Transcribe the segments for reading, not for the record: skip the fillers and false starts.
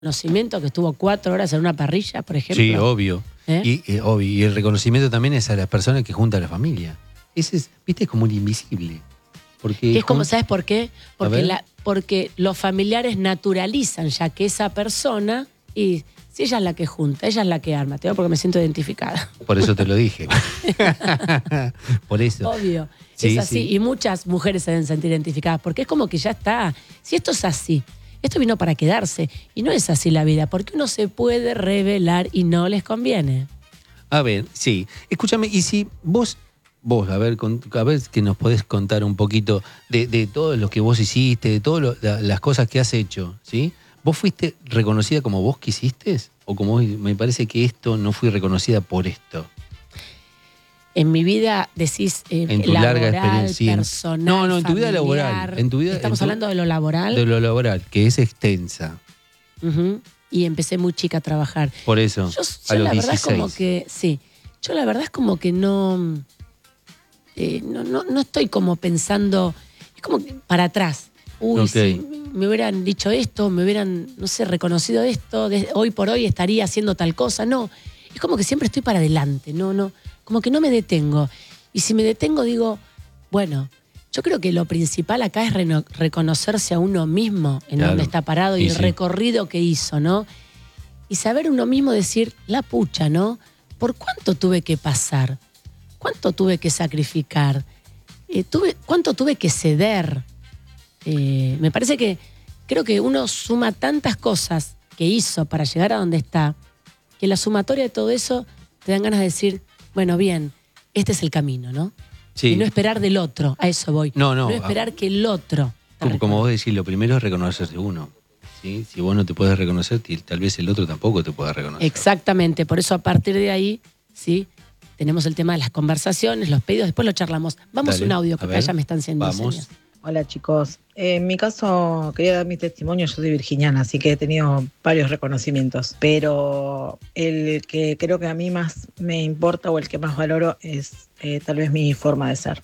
Conocimiento que estuvo 4 horas en una parrilla, por ejemplo. Sí, obvio. Obvio. Y el reconocimiento también es a las personas que juntan a la familia. Ese es, viste, es como un invisible. Porque es como, ¿sabes por qué? Porque los familiares naturalizan ya que esa persona, y si ella es la que junta, ella es la que arma, te digo porque me siento identificada. Por eso te lo dije. Por eso. Obvio. Sí, es así. sí. Y muchas mujeres se deben sentir identificadas, porque es como que ya está. Si esto es así, esto vino para quedarse. Y no es así la vida, porque uno se puede revelar y no les conviene. A ver, sí. Escúchame, y si vos, a ver que nos podés contar un poquito de todo lo que vos hiciste, de todas las cosas que has hecho, ¿sí? ¿Vos fuiste reconocida como vos quisiste? ¿O como me parece que esto no fui reconocida por esto? En mi vida decís en tu laboral, larga experiencia. personal, No, en tu vida familiar. laboral. En tu vida, Estamos hablando de lo laboral. De lo laboral, que es extensa. Uh-huh. Y empecé muy chica a trabajar. Por eso, yo a los la 16. Verdad es como que, sí, yo la verdad es como que no estoy como pensando, es como que para atrás. Uy, okay. Si me hubieran dicho esto, me hubieran, no sé, reconocido esto, hoy por hoy estaría haciendo tal cosa. No, es como que siempre estoy para adelante, no, como que no me detengo. Y si me detengo digo, bueno, yo creo que lo principal acá es reconocerse a uno mismo en donde está parado y el recorrido que hizo, ¿no? Y saber uno mismo decir, la pucha, ¿no? ¿Por cuánto tuve que pasar? ¿Cuánto tuve que sacrificar? ¿Cuánto tuve que ceder? Me parece que creo que uno suma tantas cosas que hizo para llegar a donde está, que la sumatoria de todo eso te dan ganas de decir, bueno, bien, este es el camino, ¿no? Sí. Y no esperar del otro, a eso voy. No esperar que el otro... Como vos decís, lo primero es reconocerse uno. ¿Sí? Si vos no te puedes reconocer, tal vez el otro tampoco te pueda reconocer. Exactamente, por eso a partir de ahí, ¿sí? Tenemos el tema de las conversaciones, los pedidos, después lo charlamos. Vamos a un audio que acá ya me están haciendo señas. Hola chicos, en mi caso quería dar mi testimonio, yo soy virginiana, así que he tenido varios reconocimientos, pero el que creo que a mí más me importa o el que más valoro es tal vez mi forma de ser.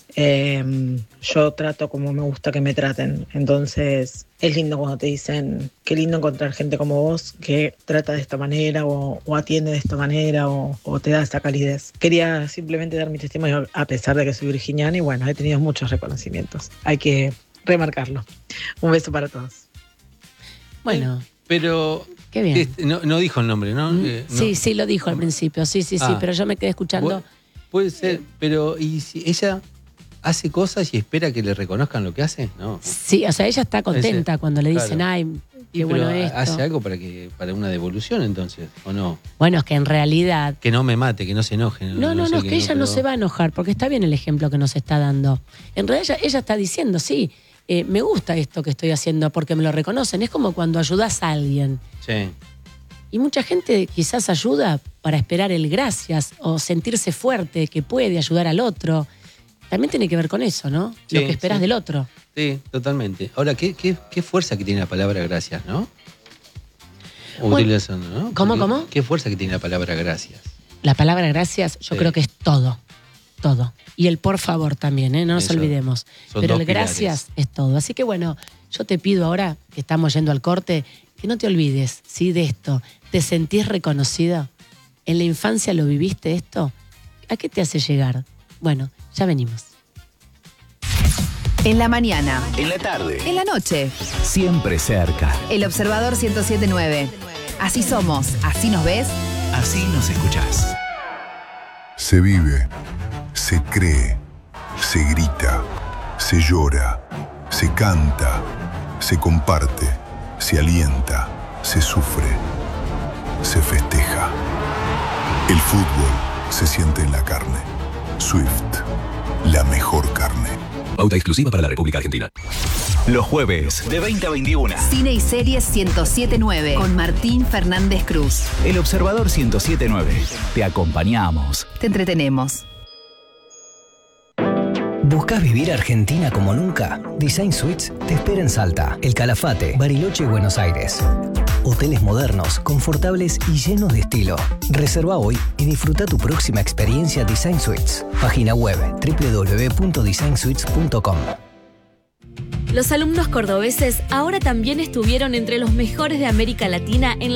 Yo trato como me gusta que me traten, entonces es lindo cuando te dicen qué lindo encontrar gente como vos que trata de esta manera o atiende de esta manera o te da esta calidez. Quería simplemente dar mi testimonio a pesar de que soy virginiana y bueno, he tenido muchos reconocimientos. Hay que remarcarlo. Un beso para todos. Bueno. Pero qué bien. No dijo el nombre, ¿no? Sí, lo dijo al principio. Sí, pero yo me quedé escuchando. Puede ser, pero ¿y si ella hace cosas y espera que le reconozcan lo que hace? No. Sí, o sea, ella está contenta cuando le dicen, ay, qué bueno esto. ¿Hace algo para una devolución entonces, o no? Bueno, es que en realidad... Que no me mate, que no se enoje. No, es que ella no se va a enojar, porque está bien el ejemplo que nos está dando. En realidad ella está diciendo, sí, me gusta esto que estoy haciendo porque me lo reconocen. Es como cuando ayudas a alguien. Sí. Y mucha gente quizás ayuda para esperar el gracias o sentirse fuerte, que puede ayudar al otro. También tiene que ver con eso, ¿no? Sí, lo que esperas del otro. Sí, totalmente. Ahora, ¿qué fuerza que tiene la palabra gracias, ¿no? Bueno, ¿no? ¿Cómo? ¿Qué fuerza que tiene la palabra gracias? La palabra gracias yo creo que es todo. Todo. Y el por favor también, no nos olvidemos. Pero el gracias es todo. Así que bueno, yo te pido ahora que estamos yendo al corte, que no te olvides, ¿sí? De esto. ¿Te sentís reconocido? ¿En la infancia lo viviste esto? ¿A qué te hace llegar? Bueno, ya venimos. En la mañana. En la tarde. En la noche. Siempre cerca. El Observador 107.9. Así somos, así nos ves. Así nos escuchás. Se vive, se cree, se grita, se llora, se canta, se comparte, se alienta, se sufre, se festeja. El fútbol se siente en la carne. Swift, la mejor carne. Pauta exclusiva para la República Argentina. Los jueves, de 20 a 21. Cine y Series 107.9. Con Martín Fernández Cruz. El Observador 107.9. Te acompañamos. Te entretenemos. ¿Buscas vivir Argentina como nunca? Design Suites te espera en Salta, El Calafate, Bariloche y Buenos Aires. Hoteles modernos, confortables y llenos de estilo. Reserva hoy y disfruta tu próxima experiencia Design Suites. Página web www.designsuites.com. Los alumnos cordobeses ahora también estuvieron entre los mejores de América Latina en